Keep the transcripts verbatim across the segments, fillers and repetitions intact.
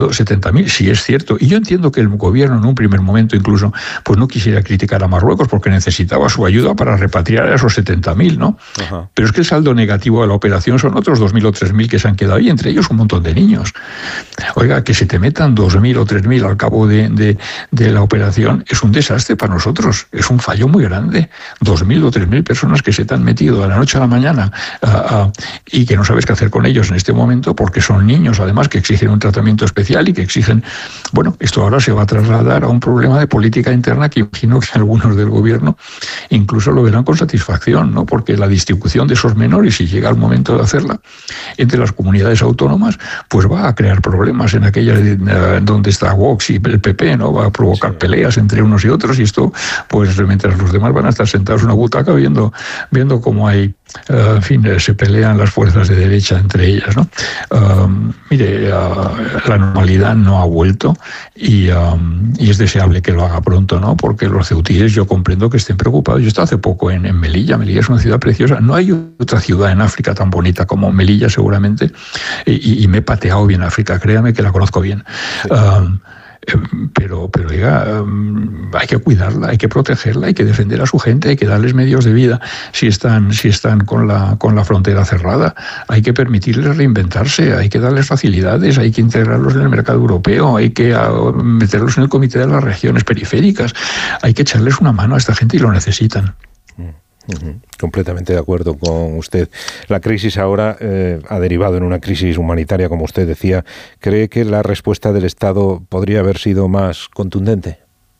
setenta mil, sí es cierto. Y yo entiendo que el gobierno en un primer momento incluso pues no quisiera criticar a Marruecos porque necesitaba su ayuda para repatriar a esos setenta mil, ¿no? Ajá. Pero es que el saldo negativo de la operación son otros dos mil o tres mil que se han quedado ahí, entre ellos un montón de niños. Oiga, que se te metan dos mil o tres mil al cabo de, de, de la operación es un desastre para nosotros, es un fallo muy grande. dos mil o tres mil personas que se te han metido de la noche a la mañana uh, uh, y que no sabes qué hacer con ellos en este momento porque son niños, además, que exigen un tratamiento especial y que exigen, bueno, esto ahora se va a trasladar a un problema de política interna que imagino que algunos del gobierno incluso lo verán con satisfacción, ¿no? Porque la distribución de esos menores, si llega el momento de hacerla, entre las comunidades autónomas, pues va a crear problemas en aquellas donde está Vox y el P P, ¿no? Va a provocar sí. peleas entre unos y otros y esto, pues mientras los demás van a estar sentados en una butaca viendo, viendo cómo hay, uh, en fin, se pelean las fuerzas de derecha entre ellas, ¿no? Uh, mire, uh, la normalidad no ha vuelto y, um, y es deseable que lo haga pronto, ¿no? Porque los ceutíes yo comprendo que estén preocupados. Yo estaba hace poco en, en Melilla. Melilla es una ciudad preciosa. No hay otra ciudad en África tan bonita como Melilla, seguramente, y, y me he pateado bien África, créame que la conozco bien. Sí. Um, Pero, pero oiga, hay que cuidarla, hay que protegerla, hay que defender a su gente, hay que darles medios de vida si están, si están con la, con la frontera cerrada. Hay que permitirles reinventarse, hay que darles facilidades, hay que integrarlos en el mercado europeo, hay que meterlos en el comité de las regiones periféricas, hay que echarles una mano a esta gente y lo necesitan. Uh-huh. Completamente de acuerdo con usted. La crisis ahora eh, ha derivado en una crisis humanitaria, como usted decía. ¿Cree que la respuesta del Estado podría haber sido más contundente?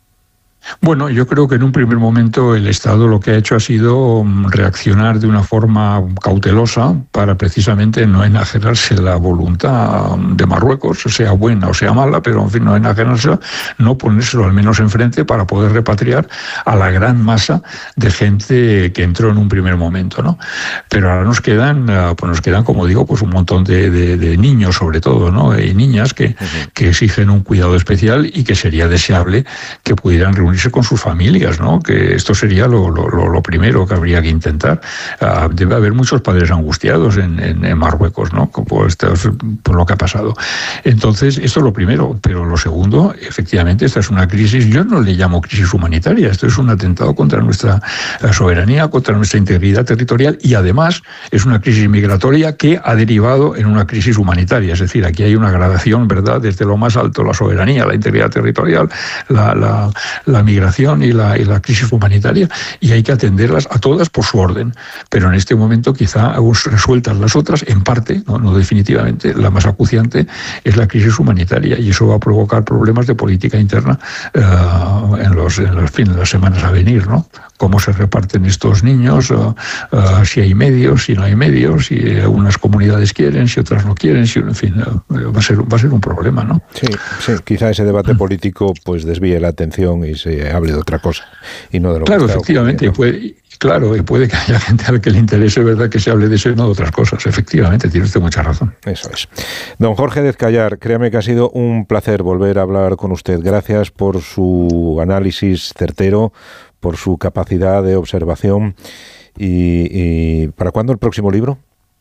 Bueno, yo creo que en un primer momento el Estado lo que ha hecho ha sido reaccionar de una forma cautelosa para precisamente no enajenarse la voluntad de Marruecos, sea buena o sea mala, pero en fin, no enajenarse, no ponérselo al menos enfrente para poder repatriar a la gran masa de gente que entró en un primer momento, ¿no? Pero ahora nos quedan, pues nos quedan, como digo, pues un montón de, de, de niños sobre todo, ¿no? Y niñas que, uh-huh. que exigen un cuidado especial y que sería deseable que pudieran reunirse con sus familias, ¿no? Que esto sería lo, lo, lo primero que habría que intentar. Uh, debe haber muchos padres angustiados en, en, en Marruecos, ¿no? Por, esto, por lo que ha pasado. Entonces, esto es lo primero. Pero lo segundo, efectivamente, esta es una crisis, yo no le llamo crisis humanitaria, esto es un atentado contra nuestra soberanía, contra nuestra integridad territorial y además es una crisis migratoria que ha derivado en una crisis humanitaria. Es decir, aquí hay una gradación, ¿verdad? Desde lo más alto, la soberanía, la integridad territorial, la, la, la migración y la, y la crisis humanitaria, y hay que atenderlas a todas por su orden. Pero en este momento quizá resueltas las otras, en parte, no, no definitivamente, la más acuciante es la crisis humanitaria y eso va a provocar problemas de política interna uh, en, los, en, los, en las semanas a venir, ¿no? Cómo se reparten estos niños, uh, uh, si hay medios, si no hay medios, si unas comunidades quieren, si otras no quieren, si, en fin, uh, va a ser, va a ser un problema, ¿no? Sí, sí, quizá ese debate político pues desvíe la atención y se hable de otra cosa y no de lo claro, que está efectivamente, y puede, claro, y puede que haya gente a la que le interese, ¿verdad?, que se hable de eso y no de otras cosas. Efectivamente, tiene usted mucha razón. Eso es. Don Jorge Dezcayar, créame que ha sido un placer volver a hablar con usted. Gracias por su análisis certero, por su capacidad de observación. Y, y ¿para cuándo el próximo libro?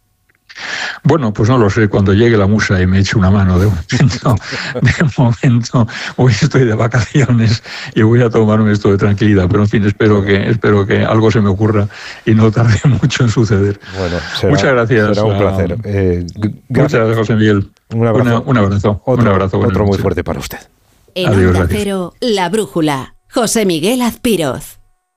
Bueno, pues no lo sé, cuando llegue la musa y me eche una mano. De momento, de momento hoy estoy de vacaciones y voy a tomarme esto de tranquilidad, pero en fin, espero que espero que algo se me ocurra y no tarde mucho en suceder. Bueno, será, muchas gracias. Será un placer. Eh, muchas gracias, José Miguel. Un abrazo. Una, un abrazo. Otro, un abrazo otro muy fuerte para usted. En Adiós, Onda Cero, La Brújula, José Miguel Azpiroz.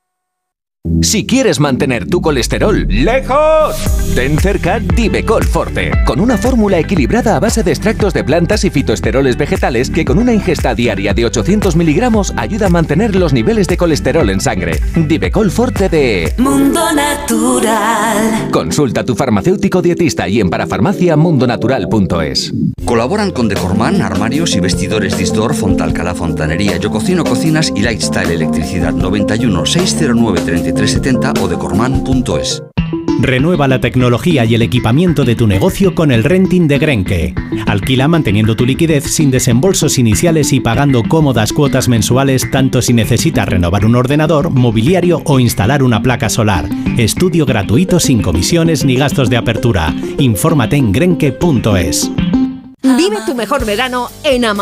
Si quieres mantener tu colesterol lejos, ten cerca Divecol Forte, con una fórmula equilibrada a base de extractos de plantas y fitoesteroles vegetales que con una ingesta diaria de ochocientos miligramos ayuda a mantener los niveles de colesterol en sangre. Divecol Forte de Mundo Natural. Consulta a tu farmacéutico dietista y en parafarmacia mundonatural punto es. Colaboran con Decorman, armarios y vestidores Distor, Fontalcala Fontanería, Yo Cocino Cocinas y Lifestyle Electricidad. Noventa y uno, seiscientos nueve, treinta y tres setenta o decorman punto es. Renueva la tecnología y el equipamiento de tu negocio con el renting de Grenke. Alquila manteniendo tu liquidez sin desembolsos iniciales y pagando cómodas cuotas mensuales tanto si necesitas renovar un ordenador, mobiliario o instalar una placa solar. Estudio gratuito sin comisiones ni gastos de apertura. Infórmate en grenke punto es. Vive tu mejor verano en Amazon.